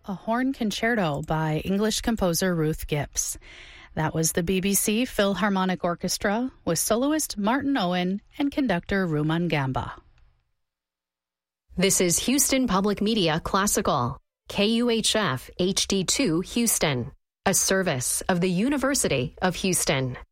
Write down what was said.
a horn concerto by English composer Ruth Gibbs. That was the BBC Philharmonic Orchestra with soloist Martin Owen and conductor Ruman Gamba. This is Houston Public Media Classical, KUHF HD2 Houston, a service of the University of Houston.